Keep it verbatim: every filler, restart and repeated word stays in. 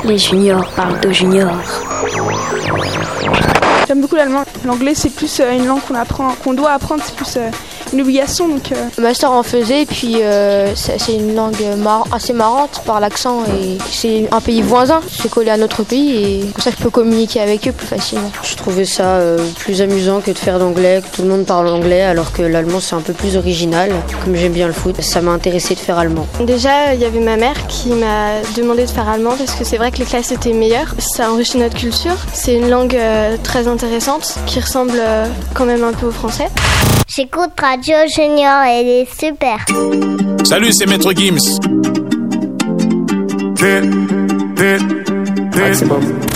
Les juniors parlent de juniors. J'aime beaucoup l'allemand. L'anglais, c'est plus une langue qu'on apprend, qu'on doit apprendre, c'est plus une obligation. Donc, euh... Ma sœur en faisait, puis euh, c'est une langue mar- assez marrante par l'accent et c'est un pays voisin. C'est collé à notre pays et comme ça je peux communiquer avec eux plus facilement. Je trouvais ça euh, plus amusant que de faire d'anglais, que tout le monde parle anglais, alors que l'allemand c'est un peu plus original. Comme j'aime bien le foot, ça m'a intéressé de faire allemand. Déjà, il y avait ma mère qui m'a demandé de faire allemand parce que c'est vrai que les classes étaient meilleures. Ça enrichit notre culture. C'est une langue euh, très intéressante qui ressemble euh, quand même un peu au français. J'écoute Radio Junior, elle est super. Salut, c'est Maître Gims. Maximum.